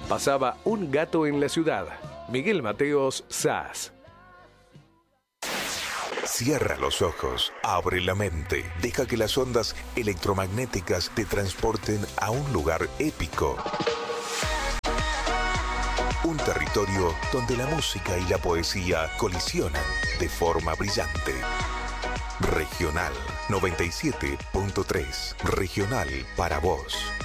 Pasaba un gato en la ciudad. Miguel Mateos, SAS. Cierra los ojos, abre la mente, deja que las ondas electromagnéticas te transporten a un lugar épico. Un territorio donde la música y la poesía colisionan de forma brillante. Regional 97.3. Regional para vos.